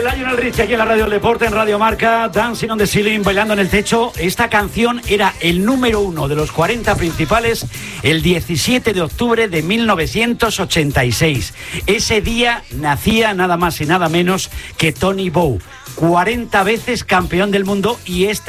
Lionel Richie aquí en la Radio del Deporte, en Radio Marca, Dancing on the Ceiling, bailando en el techo. Esta canción era el número 1 de los 40 principales el 17 de octubre de 1986. Ese día nacía nada más y nada menos que Tony Bow, 40 veces campeón del mundo, y este